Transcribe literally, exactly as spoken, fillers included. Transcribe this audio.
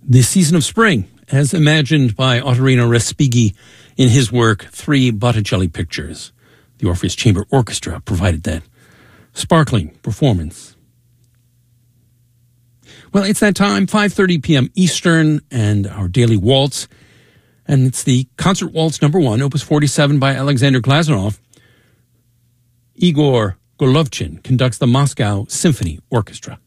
The season of spring, as imagined by Ottorino Respighi in his work, Three Botticelli Pictures. The Orpheus Chamber Orchestra provided that sparkling performance. Well, it's that time, five thirty p.m. Eastern, and our daily waltz. And it's the Concert Waltz number one, Opus forty-seven by Alexander Glazunov. Igor Golovchin conducts the Moscow Symphony Orchestra.